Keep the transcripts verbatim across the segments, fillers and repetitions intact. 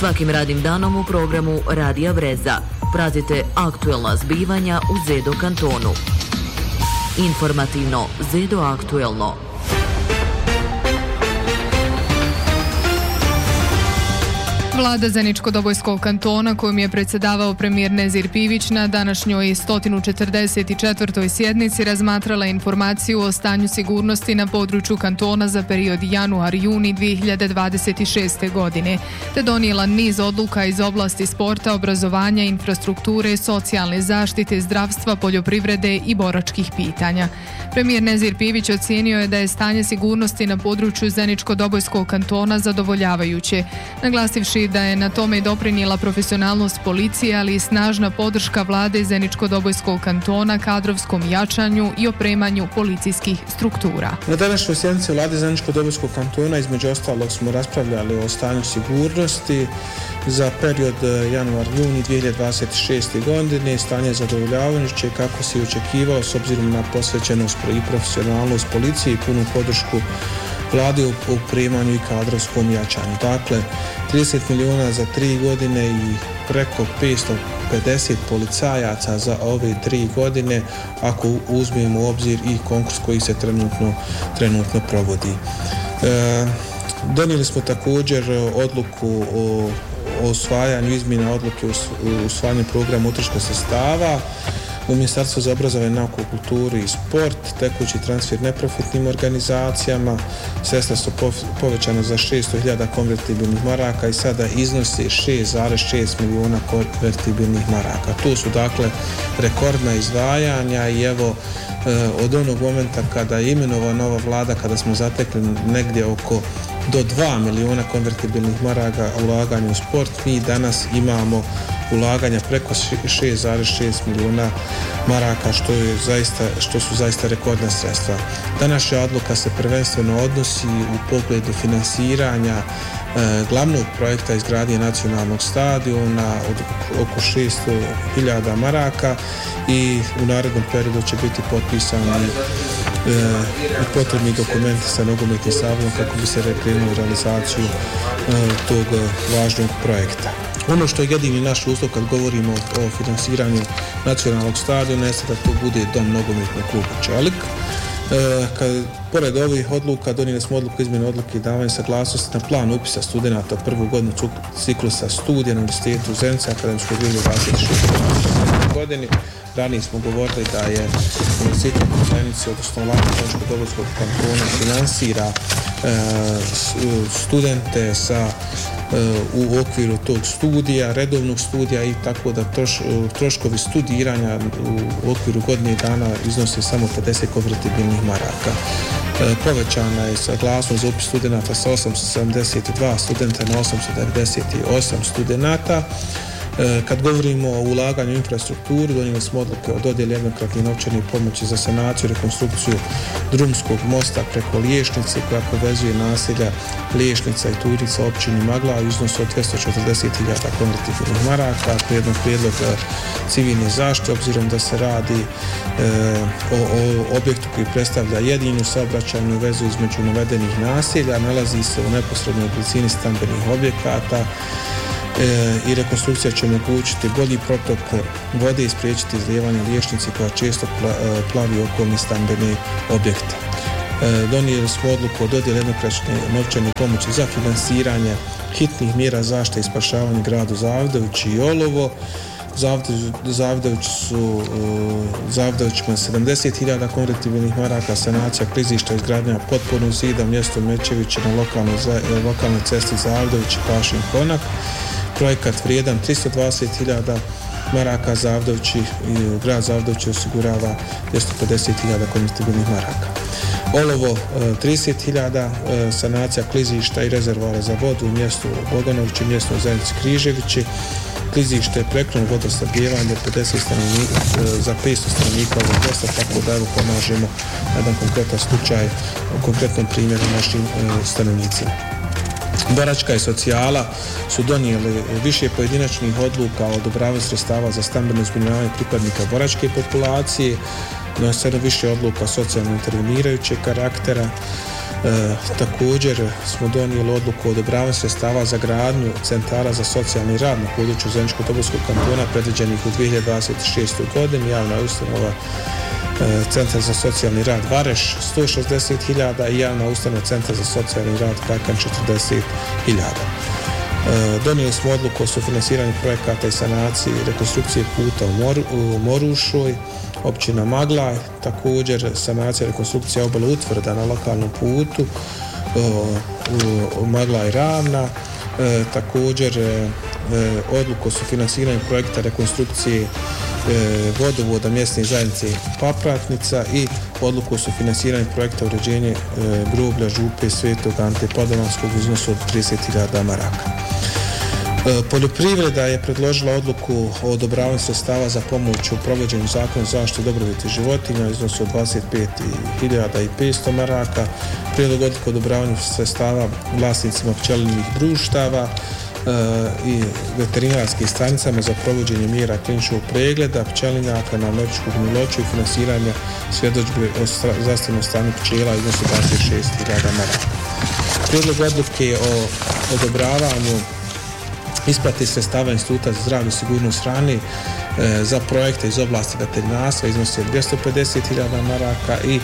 Svakim radnim danom u programu Radija Breza pratite aktuelna zbivanja u Zedo kantonu. Informativno Zedo aktuelno. Vlada Zeničko-Dobojskog kantona, kojom je predsjedavao premijer Nezir Pivić, na današnjoj sto četrdeset četvrtoj sjednici razmatrala informaciju o stanju sigurnosti na području kantona za period januar-juni dvije hiljade dvadeset šeste. godine, te donijela niz odluka iz oblasti sporta, obrazovanja, infrastrukture, socijalne zaštite, zdravstva, poljoprivrede i boračkih pitanja. Premijer Nezir Pivić ocijenio je da je stanje sigurnosti na području Zeničko-Dobojskog kantona zadovoljavajuće, naglasivši da je na tome doprinijela profesionalnost policije, ali i snažna podrška vlade Zeničko-Dobojskog kantona kadrovskom jačanju i opremanju policijskih struktura. Na današnjoj sjednici vlade Zeničko-Dobojskog kantona između ostalog smo raspravljali o stanju sigurnosti za period januar-juni dvije hiljade dvadeset šeste. godine. Stanje je zadovoljavajuće kako se i očekivao s obzirom na posvećenost i profesionalnost policije i punu podršku vlade u opremanju i kadrovskom jačanju. Dakle, trideset milijuna za tri godine i preko petsto pedeset policajaca za ove tri godine, ako uzmemo u obzir i konkurs koji se trenutno, trenutno provodi. E, donijeli smo također odluku o, o usvajanju izmjena odluke o usvajanju programa utroška sredstava u Ministarstvu za obrazovanje, nauku, kulturu i sport, tekući transfer neprofitnim organizacijama. Sredstva su povećana za šesto hiljada konvertibilnih maraka i sada iznose šest zarez šest milijuna konvertibilnih maraka. To su dakle rekordna izdvajanja i evo od onog momenta kada je imenovana nova vlada, kada smo zatekli negdje oko do dva milijuna konvertibilnih maraka ulaganja u sport, mi danas imamo ulaganja preko šest zarez šest milijuna maraka, što je zaista, što su zaista rekordna sredstva. Današnja odluka se prvenstveno odnosi u pogledu finansiranja e, glavnog projekta izgradnje nacionalnog stadiona od oko šesto hiljada maraka i u narednom periodu će biti potpisani e, potrebni dokumenti sa nogometnim savezom kako bi se krenulo u realizaciju e, tog važnog projekta. Ono što je jedini naš uslov kad govorimo o finansiranju nacionalnog stadiona jeste da to bude dom nogometnog kluba Čelik. E, kad, pored ovih odluka donijeli smo odluku izmjene odluke i davanje saglasnosti na plan upisa studenata prvu godinu ciklusa studija na Univerzitetu Zenica akademskoj dvije hiljade dvadeset šeste. godini. Ranije smo govorili da je Univerzitet u Zenici, odnosno vlada Zeničko-Dobojskog kantona finansira e, studente sa u okviru tog studija, redovnog studija i tako da troš, troškovi studiranja u okviru godine dana iznose samo pedeset konvertibilnih maraka. E, povećana je saglasnost za upis studenata sa osamsto sedamdeset dva studenta na osamsto devedeset osam studenata. Kad govorimo o ulaganju u infrastrukturu, donijeli smo odluke o dodjeli jednokratne novčane pomoći za sanaciju i rekonstrukciju drumskog mosta preko Liješnice koja povezuje naselja Liješnica i Turica općini Magla u iznosu od dvjesto četrdeset hiljada konvertibilnih maraka. Prijedlog prijedlog civilne zaštite, obzirom da se radi e, o, o objektu koji predstavlja jedinu saobraćajnu vezu između navedenih naselja, nalazi se u neposrednoj blizini stambenih objekata E, i rekonstrukcija će omogućiti bolji protok vode i spriječiti izlijevanje Liješnice koja često pla, plavi okolni stambene objekte. E, donijeli smo odluku o dodjeli jednokratne novčane pomoći za finansiranje hitnih mjera zaštite i spašavanja gradu Zavdović i Olovo. Zavdović su Zavdovićima sedamdeset hiljada konvertibilnih maraka, sanacija klizišta, izgradnja potpunog zida mjesto Mečevića na lokalnoj, lokalnoj cesti Zavdović i Pašin Konak. Projekat vrijedan tristo dvadeset hiljada maraka. Zavdović i grad Zavdović osigurava dvjesto pedeset hiljada konvertibilnih maraka. Olovo trideset hiljada, sanacija klizišta i rezervoara za vodu u mjestu Boganović i mjestu Zenici Križevići. Klizište je prekreno vodosnabdijevanje pedeset stanovnika, za petsto stanovnika ovog mjesta, tako da evo pomažemo na jedan konkretan slučaj, u konkretnom primjeru našim stanovnicima. Boračka i socijala su donijeli više pojedinačnih odluka o odobravanju sredstava za stambeno zbrinjavanje pripadnika boračke populacije, doneseno više odluka socijalno intervenirajućeg karaktera. E, također smo donijeli odluku o odobravanju sredstava za gradnju centara za socijalni rad na području Zeničko-Dobojskog kantona predviđenih u dvije hiljade dvadeset šestoj. godini. Javna ustanova e, Centar za socijalni rad Vareš sto šezdeset hiljada i javna ustanova Centar za socijalni rad Kakan četrdeset hiljada. E, donijeli smo odluku o sufinansiranju projekata i sanaciji rekonstrukcije puta u, Mor, u Morušoj, općina Maglaj, također sanacija rekonstrukcija obale utvrda na lokalnom putu u Maglaj Ravna, e, također e, odluku o sufinansiranju projekta rekonstrukcije e, vodovoda mjesne zajednice Papratnica i odluku o sufinansiranju projekta uređenje e, groblja župe Svetog Ante Padovanskog u iznosu od trideset hiljada maraka. Poljoprivreda je predložila odluku o odobravanju sredstava za pomoć u provođenju zakona o zaštiti dobrobiti životinja u iznosu od dvadeset pet hiljada petsto maraka, prijedlog odluke o odobravanju sredstava vlasnicima pčelinjih društava e, i veterinarskim stanicama za provođenje mjera kliničkog pregleda pčelinjaka na američku gniloću i finansiranja svjedodžbe o zdravstvenom stanju pčela u iznosu dvadeset šest hiljada maraka. Prijedlog odluke o odobravanju isplate sredstava Instituta za zdravlje i sigurnost hrane e, za projekte iz oblasti veterinarstva iznosi dvjesto pedeset hiljada maraka i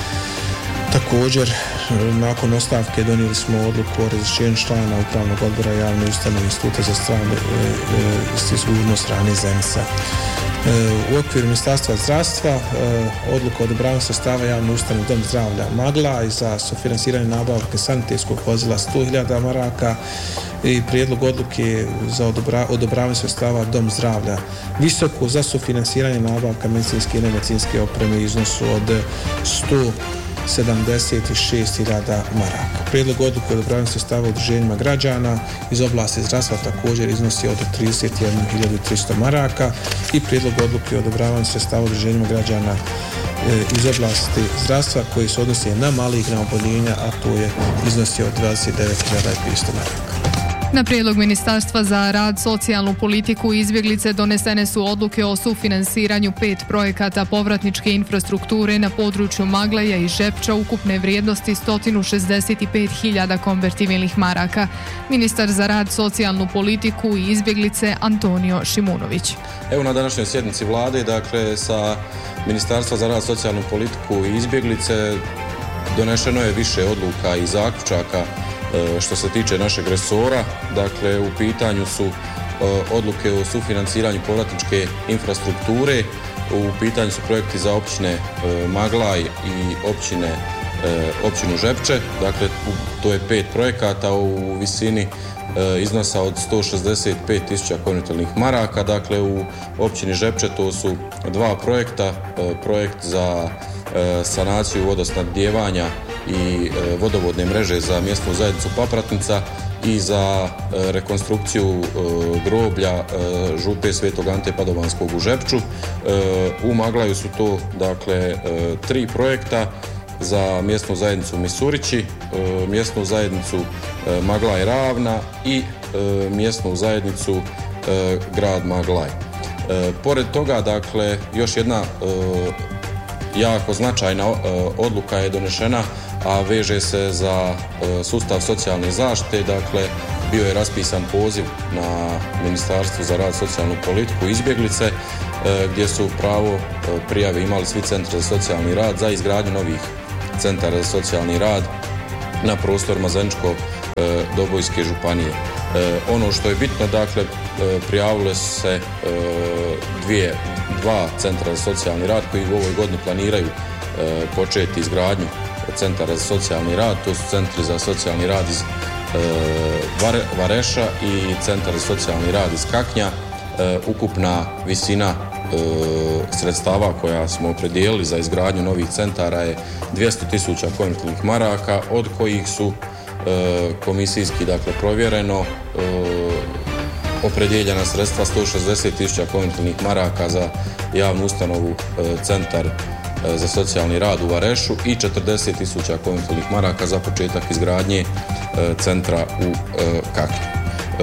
također nakon ostavke donijeli smo odluku o razrješenju člana upravnog odbora javne ustanove Instituta za zdravlje i sigurnost hrane Zenica. U okviru Ministarstva zdravstva odluka o odobravanju sredstava javne ustanove Dom zdravlja Maglaj za sufinansiranje nabavke sanitetskog vozila sto hiljada maraka i prijedlog odluke za odobra, odobravanje sredstava Dom zdravlja Visoko za sufinansiranje nabavka medicinske i nemedicinske opreme iznosu od sto sedamdeset šest hiljada maraka. Prijedlog odluke o odobravanju sredstava udruženjima građana iz oblasti zdravstva također iznosi od trideset jednu hiljadu tristo maraka i prijedlog odluke o odobravanju sredstava udruženjima građana e, iz oblasti zdravstva koji se odnosi na maligna oboljenja, a to je iznosi od dvadeset devet hiljada petsto maraka. Na prijedlog Ministarstva za rad, socijalnu politiku i izbjeglice donesene su odluke o sufinansiranju pet projekata povratničke infrastrukture na području Maglaja i Žepča ukupne vrijednosti sto šezdeset pet hiljada konvertibilnih maraka. Ministar za rad, socijalnu politiku i izbjeglice Antonio Šimunović. Evo na današnjoj sjednici vlade, dakle sa Ministarstva za rad, socijalnu politiku i izbjeglice donešeno je više odluka i zaključaka što se tiče našeg resora. Dakle, u pitanju su odluke o sufinansiranju povratničke infrastrukture, u pitanju su projekti za općine Maglaj i općine, općinu Žepče. Dakle, to je pet projekata u visini iznosa od sto šezdeset pet tisuća konvertibilnih maraka. Dakle, u općini Žepče to su dva projekta, projekt za sanaciju vodosnabdijevanja i vodovodne mreže za mjesnu zajednicu Papratnica i za rekonstrukciju groblja župe Svetog Ante Padovanskog u Žepču. U Maglaju su to dakle tri projekta za mjesnu zajednicu Misurići, mjesnu zajednicu Maglaj Ravna i mjesnu zajednicu grad Maglaj. Pored toga, dakle, još jedna jako značajna odluka je donešena, a veže se za sustav socijalne zaštite. Dakle, bio je raspisan poziv na Ministarstvu za rad, socijalnu politiku i izbjeglice, gdje su pravo prijave imali svi centri za socijalni rad za izgradnju novih centara za socijalni rad na prostorima Zeničko-Dobojske županije. Ono što je bitno, dakle, prijavile se dvije, dva centra za socijalni rad koji u ovoj godini planiraju početi izgradnju centara za socijalni rad. To su centri za socijalni rad iz Vareša i centar za socijalni rad iz Kaknja. Ukupna visina sredstava koja smo opredijelili za izgradnju novih centara je dvjesto tisuća konvertibilnih maraka, od kojih su komisijski, dakle, provjereno opredijeljena sredstva sto šezdeset tisuća konvertibilnih maraka za javnu ustanovu Centar za socijalni rad u Varešu i četrdeset tisuća konvertibilnih maraka za početak izgradnje centra u Kaknju.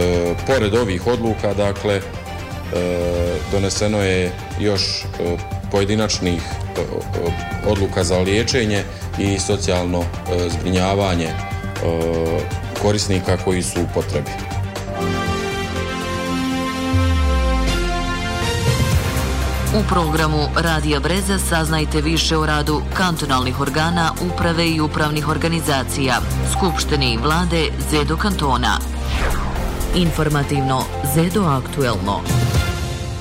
Pored ovih odluka, dakle, doneseno je još pojedinačnih odluka za liječenje i socijalno zbrinjavanje korisnika koji su u potrebi. U programu Radija Breza saznajte više o radu kantonalnih organa, uprave i upravnih organizacija, Skupštine i vlade Zedo kantona. Informativno Zedo aktuelno.